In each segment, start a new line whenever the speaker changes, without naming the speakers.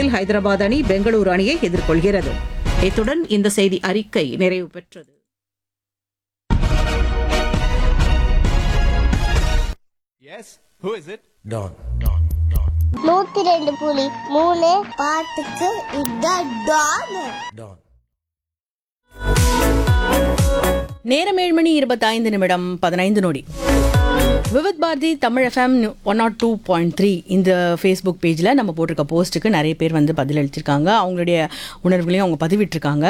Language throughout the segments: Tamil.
ஆட்டத்தில் ஹைதராபாத் அணி பெங்களூரு அணியை எதிர்கொள்கிறது. இத்துடன் இந்த செய்தி அறிக்கை நிறைவு பெற்றது.
Yes, who is it?
Don.
102.3 பாட்டுக்கு இதான் டான்.
Don.
நேரம் 7:25 விவித் பாரதி தமிழ் FM 102.3 இந்த ஃபேஸ்புக் பேஜில் நம்ம போட்டிருக்க போஸ்ட்டுக்கு நிறைய பேர் வந்து பதில் அளிச்சிருக்காங்க. அவங்களுடைய உணர்வுகளையும் அவங்க பதிவிட்டிருக்காங்க.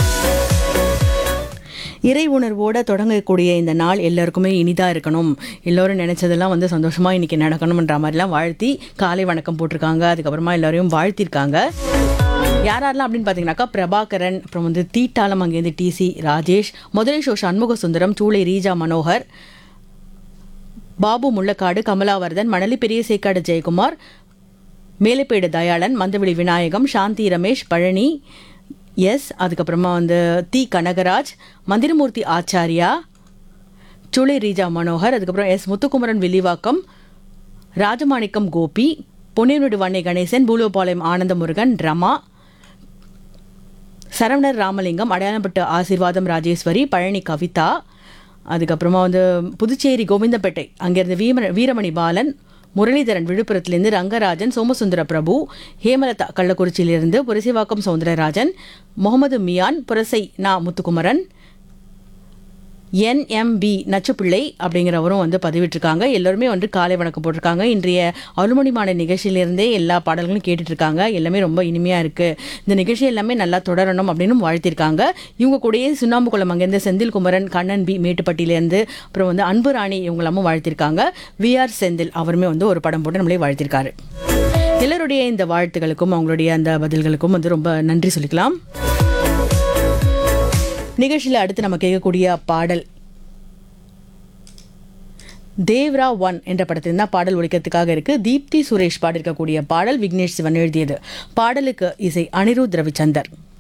இறை உணர்வோடு தொடங்கக்கூடிய இந்த நாள் எல்லாருக்குமே இனிதாக இருக்கணும், எல்லோரும் நினச்சதெல்லாம் வந்து சந்தோஷமாக இன்றைக்கி நடக்கணுன்ற மாதிரிலாம் வாழ்த்தி காலை வணக்கம் போட்டிருக்காங்க. அதுக்கப்புறமா எல்லோரையும் வாழ்த்திருக்காங்க. யாரெல்லாம் அப்படின்னு பார்த்தீங்கன்னாக்கா பிரபாகரன், அப்புறம் வந்து தீட்டாளம் அங்கேருந்து TC ராஜேஷ், முதலை ஷோ சண்முக சுந்தரம், சூளை ரீஜா மனோகர், பாபு முள்ளக்காடு, கமலாவர்தன், மணலி பெரிய சேக்காடு ஜெயக்குமார், மேலப்பேடு தயாளன், மந்தவெளி விநாயகம், சாந்தி ரமேஷ், பழனி அதுக்கப்புறமா வந்து கனகராஜ், மந்திரமூர்த்தி ஆச்சாரியா, சூளை ரீஜா மனோகர், அதுக்கப்புறம் முத்துக்குமரன் வில்லிவாக்கம், ராஜமாணிக்கம் கோபி, பொன்னியனுடு வண்ணை கணேசன், பூலோபாளையம் ஆனந்தமுருகன், ரமா, சரவணர் ராமலிங்கம், அடையாளப்பட்டு ஆசீர்வாதம் ராஜேஸ்வரி, பழனி கவிதா, அதுக்கப்புறமா வந்து புதுச்சேரி கோவிந்தப்பேட்டை அங்கேருந்து வீரமணி பாலன், முரளிதரன் விழுப்புரத்திலிருந்து, ரங்கராஜன், சோமசுந்தர பிரபு, ஹேமலதா கள்ளக்குறிச்சியிலிருந்து, புரசிவாக்கம் சவுந்தரராஜன், முகமது மியான், புரசை முத்துக்குமரன், NMB நச்சுப்பிள்ளை அப்படிங்கிறவரும் வந்து பதிவிட்டிருக்காங்க. எல்லோருமே வந்து காலை வணக்கம் போட்டிருக்காங்க. இன்றைய அருள்மொழிமான நிகழ்ச்சியிலிருந்தே எல்லா பாடல்களும் கேட்டுட்ருக்காங்க. எல்லாமே ரொம்ப இனிமையாக இருக்குது, இந்த நிகழ்ச்சி எல்லாமே நல்லா தொடரணும் அப்படின்னு வாழ்த்திருக்காங்க. இவங்க கூடயே சுண்ணாம்புக்குளம் அங்கேருந்து செந்தில்குமரன், கண்ணன் B மேட்டுப்பட்டியிலேருந்து, அப்புறம் வந்து அன்பு ராணி இவங்களாமும் வாழ்த்திருக்காங்க. VR செந்தில் அவருமே வந்து ஒரு படம் போட்டு நம்மளே வாழ்த்திருக்காரு. எல்லாருடைய இந்த வாழ்த்துக்களுக்கும் அவங்களுடைய அந்த பதில்களுக்கும் வந்து ரொம்ப நன்றி சொல்லிக்கலாம். நிகழ்ச்சியில் அடுத்து நம்ம கேட்கக்கூடிய பாடல் தேவ்ரா 1 என்ற படத்தில் தான் பாடல் ஒலிக்கிறதுக்காக இருக்கு. தீப்தி சுரேஷ் பாடிருக்கக்கூடிய பாடல், விக்னேஷ் சிவன் எழுதியது. பாடலுக்கு இசை அனிருத் ரவிச்சந்தர்.